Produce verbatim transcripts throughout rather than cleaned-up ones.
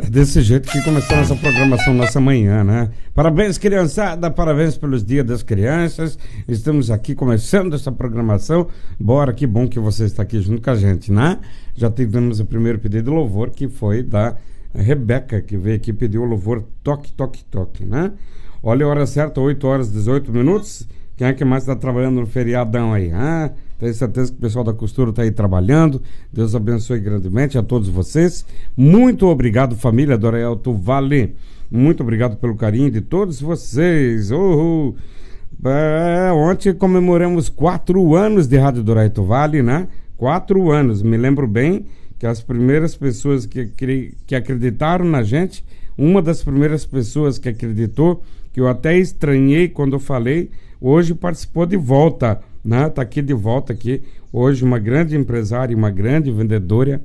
É desse jeito que começou nossa programação, nossa manhã, né? Parabéns, criançada, parabéns pelos dias das crianças. Estamos aqui começando essa programação. Bora, que bom que você está aqui junto com a gente, né? Já tivemos o primeiro pedido de louvor, que foi da Rebeca, que veio aqui pedir o louvor Toque, Toque, Toque, né? Olha a hora certa, oito horas e dezoito minutos. Quem é que mais está trabalhando no feriadão aí? Ah, tenho certeza que o pessoal da costura está aí trabalhando. Deus abençoe grandemente a todos vocês. Muito obrigado, família do Arauto Vale. Muito obrigado pelo carinho de todos vocês. Uhul. É, ontem comemoramos quatro anos de Rádio do Arauto Vale, né? Quatro anos. Me lembro bem que as primeiras pessoas que, que acreditaram na gente, uma das primeiras pessoas que acreditou, que eu até estranhei quando eu falei, hoje participou de volta, né? Tá aqui de volta aqui, hoje uma grande empresária, uma grande vendedora,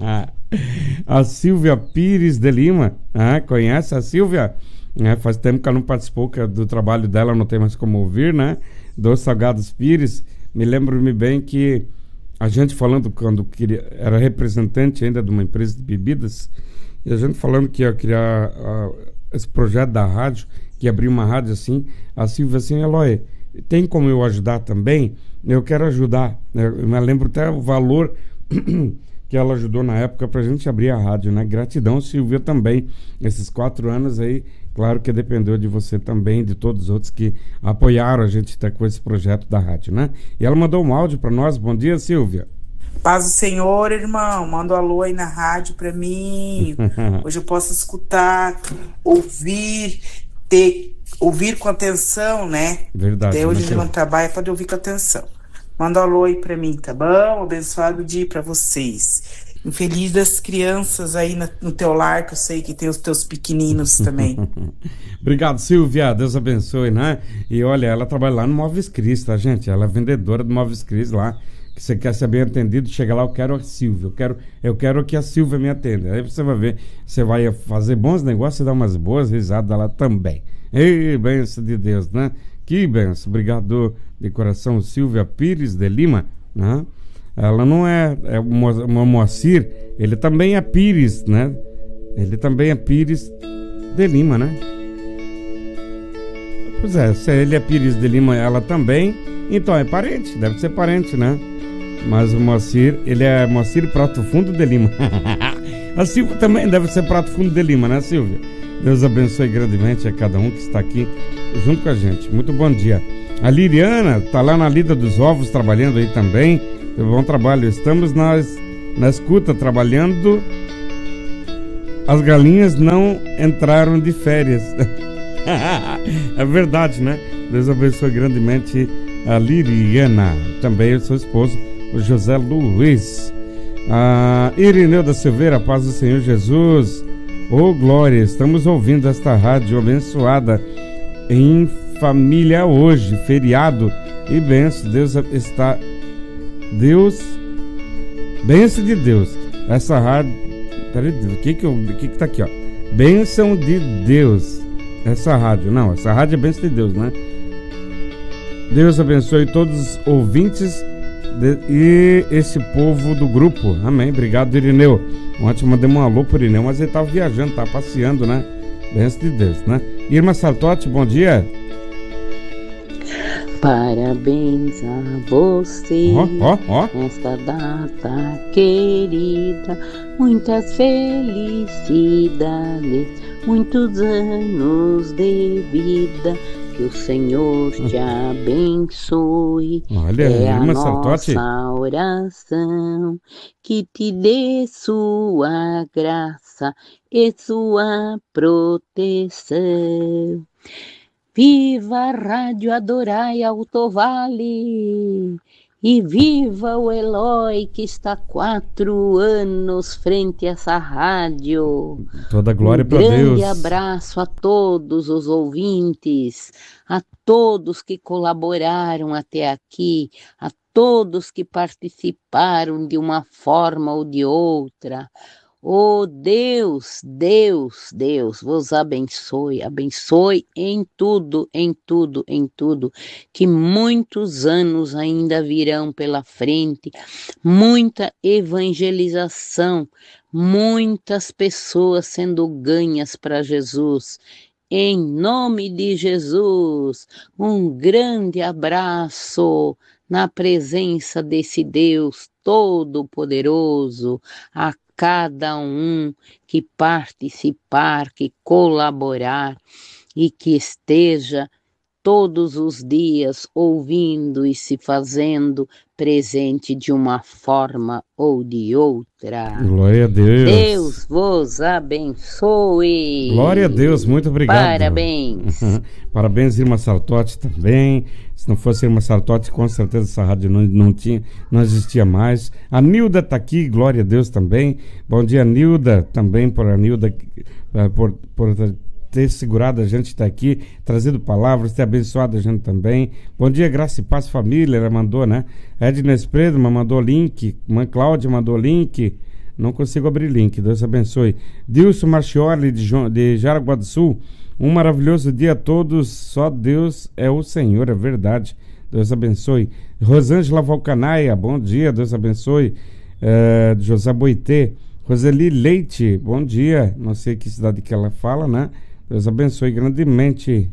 a Silvia Pires de Lima, né? Conhece a Silvia? É, faz tempo que ela não participou do trabalho dela, não tem mais como ouvir, né? Dos Salgados Pires. Me lembro-me bem que a gente falando quando queria, era representante ainda de uma empresa de bebidas, e a gente falando que ia criar uh, esse projeto da rádio, que abriu uma rádio assim, a Silvia assim, Eloy, tem como eu ajudar também? Eu quero ajudar. Eu me lembro até o valor que ela ajudou na época pra gente abrir a rádio, né? Gratidão, Silvia, também. Esses quatro anos aí, claro que dependeu de você também, de todos os outros que apoiaram a gente até com esse projeto da rádio, né? E ela mandou um áudio pra nós. Bom dia, Silvia. Paz do Senhor, irmão. Manda um alô aí na rádio pra mim. Hoje eu posso escutar, ouvir, ter, ouvir com atenção, né? Verdade. Até hoje a gente não trabalha, pode ouvir com atenção. Manda um alô aí pra mim, tá bom? Abençoado dia pra vocês. E feliz das crianças aí na, no teu lar, que eu sei que tem os teus pequeninos também. Obrigado, Silvia. Deus abençoe, né? E olha, ela trabalha lá no Móveis Cris, tá, gente? Ela é vendedora do Móveis Cris lá. Que você quer ser bem atendido, chega lá, eu quero a Silvia, eu quero, eu quero que a Silvia me atenda. Aí você vai ver, você vai fazer bons negócios e dar umas boas risadas lá também. Ei, benção de Deus, né? Que benção. Obrigado de coração, Silvia Pires de Lima, né? Ela não é, é uma Moacir, ele também é Pires, né? Ele também é Pires de Lima, né? Pois é, se ele é Pires de Lima, ela também, então é parente, deve ser parente, né? Mas o Moacir, ele é Moacir Prato Fundo de Lima. A Silvia também deve ser Prato Fundo de Lima, né, Silvia? Deus abençoe grandemente a cada um que está aqui junto com a gente. Muito bom dia. A Liriana tá lá na Lida dos Ovos trabalhando aí também. Bom trabalho. Estamos nas, na escuta trabalhando. As galinhas não entraram de férias. É verdade, né? Deus abençoe grandemente a Liriana. Também o seu esposo, o José Luiz. A Irineu da Silveira, paz do Senhor Jesus. Ô, glória, estamos ouvindo esta rádio abençoada em família hoje, feriado e benção. Deus está... Deus... Benção de Deus. Essa rádio... Peraí, o que que, eu, o que que tá aqui, ó? Bênção de Deus. Essa rádio, não, essa rádio é bênção de Deus, né? Deus abençoe todos os ouvintes de, e esse povo do grupo. Amém. Obrigado, Irineu. Ontem mandei um alô pro Irineu, mas ele tava viajando, tava passeando, né? Bênção de Deus, né? Irma Sartotti, bom dia. Parabéns a você ó, ó, ó. nesta data querida. Muitas felicidades, muitos anos de vida. Que o Senhor te abençoe. Olha, é a Irma nossa Sartotti. oração, que te dê sua graça e sua proteção. Viva a Rádio Adorai Alto Vale e viva o Eloy que está há quatro anos frente a essa rádio. Toda glória um para Deus. Grande abraço a todos os ouvintes, a todos que colaboraram até aqui, a todos que participaram de uma forma ou de outra. Oh Deus, Deus, Deus, vos abençoe, abençoe em tudo, em tudo, em tudo, que muitos anos ainda virão pela frente, muita evangelização, muitas pessoas sendo ganhas para Jesus. Em nome de Jesus, um grande abraço na presença desse Deus Todo-Poderoso, a cada um que participar, que colaborar e que esteja todos os dias ouvindo e se fazendo presente de uma forma ou de outra. Glória a Deus. Deus vos abençoe. Glória a Deus, muito obrigado. Parabéns. Parabéns, Irmã Sartotti também. Se não fosse a Irmã Sartotti, com certeza essa rádio não, não, tinha, não existia mais. A Nilda está aqui, glória a Deus também. Bom dia, Nilda, também por a Nilda, por, por ter segurado a gente estar aqui, trazido palavras, ter abençoado a gente também. Bom dia, Graça e Paz Família, ela mandou, né? Edna Espredma mandou link, Mãe Cláudia mandou link. Não consigo abrir link, Deus abençoe. Dilson Marchioli de, jo- de Jaraguá do Sul, um maravilhoso dia a todos, só Deus é o Senhor, é verdade. Deus abençoe. Rosângela Valcanaia, bom dia, Deus abençoe. É, José Boitê. Roseli Leite, bom dia. Não sei que cidade que ela fala, né? Deus abençoe grandemente.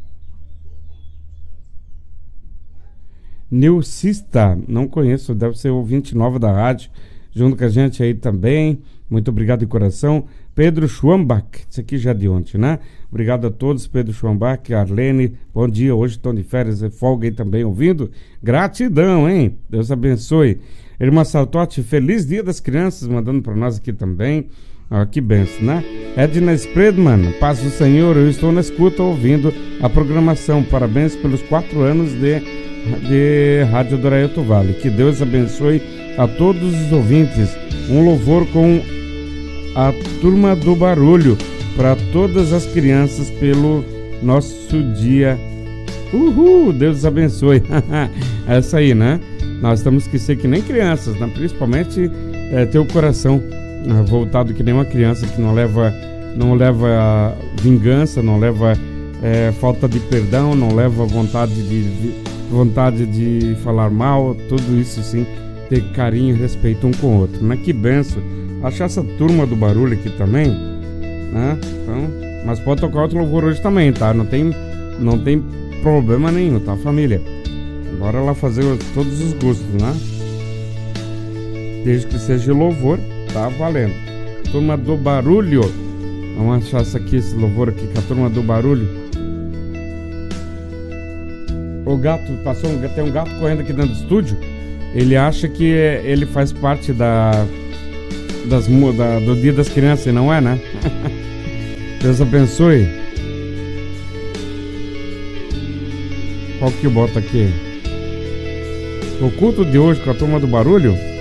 Nilcista, não conheço, deve ser ouvinte nova da rádio, junto com a gente aí também. Muito obrigado de coração. Pedro Schwambach, isso aqui já é de ontem, né? Obrigado a todos, Pedro Schwambach, Arlene, bom dia, hoje estão de férias, é folga aí também ouvindo. Gratidão, hein? Deus abençoe. Irmã Sartotti, feliz dia das crianças, mandando para nós aqui também. Ah, que benção, né? Edna Spredman, paz do Senhor, eu estou na escuta ouvindo a programação. Parabéns pelos quatro anos de, de Rádio Doraioto Vale. Que Deus abençoe a todos os ouvintes. Um louvor com a Turma do Barulho para todas as crianças pelo nosso dia. Uhul, Deus abençoe. Essa aí, né? Nós temos que ser que nem crianças, né? Principalmente é, ter o coração é, voltado que nem uma criança, que não leva, não leva vingança, não leva é, falta de perdão, não leva vontade de, de, vontade de falar mal, tudo isso sim, ter carinho e respeito um com o outro, né? Que benção. Achar essa Turma do Barulho aqui também, né? Então, mas pode tocar outro louvor hoje também, tá? Não tem, não tem problema nenhum, tá, família? Bora lá fazer todos os gostos, né? Desde que seja louvor, tá valendo. Turma do Barulho. Vamos achar isso aqui, esse louvor aqui com a Turma do Barulho. O gato, passou um, tem um gato correndo aqui dentro do estúdio. Ele acha que ele faz parte da, das, da, do Dia das Crianças, e não é, né? Deus abençoe. Qual que bota aqui? O culto de hoje com a Turma do Barulho